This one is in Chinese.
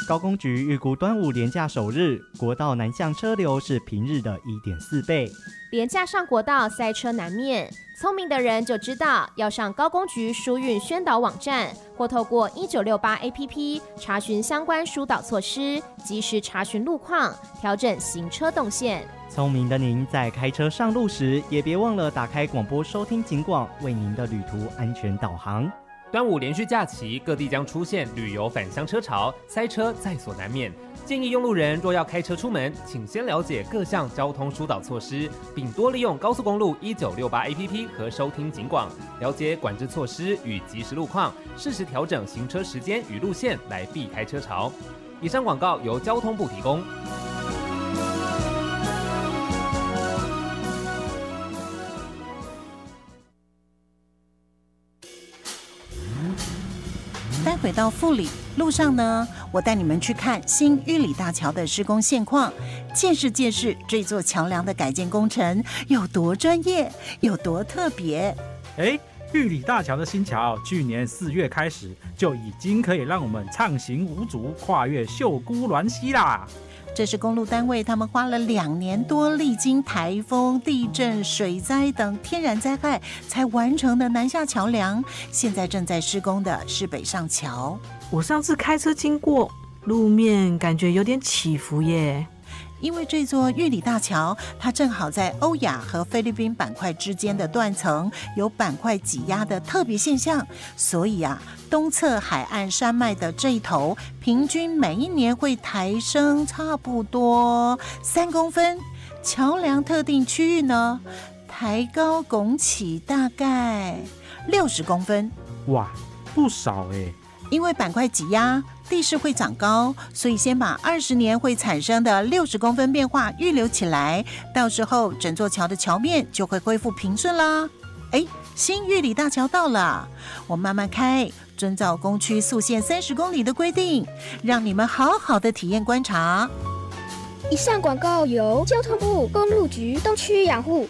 高工局预估端午连假首日，国道南向车流是平日的1.4倍。 连假上国道塞车难免，聪明的人就知道要上高工局疏运宣导网站，或透过1968 APP 查询相关疏导措施，及时查询路况，调整行车动线。 聪明的您在开车上路时，也别忘了打开广播收听警广，为您的旅途安全导航。 端午连续假期，各地将出现旅游返乡车潮，塞车在所难免。建议用路人若要开车出门，请先了解各项交通疏导措施，并多利用高速公路1968 APP 和收听警广，了解管制措施与即时路况，适时调整行车时间与路线来避开车潮。以上广告由交通部提供。 待会到富里路上呢，我带你们去看新玉里大桥的施工现况，见识见识这座桥梁的改建工程有多专业，有多特别。 玉里大桥的新桥，去年4月开始就已经可以让我们畅行无阻，跨越秀姑峦溪啦。 这是公路单位他们花了2年多，历经台风、地震、水灾等天然灾害才完成的南下桥梁，现在正在施工的是北上桥。 我上次开车经过，路面感觉有点起伏耶。 因为这座玉里大桥，它正好在欧亚和菲律宾板块之间的断层有板块挤压的特别现象，所以东侧海岸山脉的这一头，平均每一年会抬升差不多3公分。桥梁特定区域呢，抬高拱起大概60公分。 哇，不少耶。 因为板块挤压，地势会长高，所以先把20年会产生的60公分变化预留起来，到时候整座桥的桥面就会恢复平顺啦。新玉里大桥到了，我慢慢开，遵照工区速限30公里的规定，让你们好好的体验观察。 以上广告由交通部公路局东区养护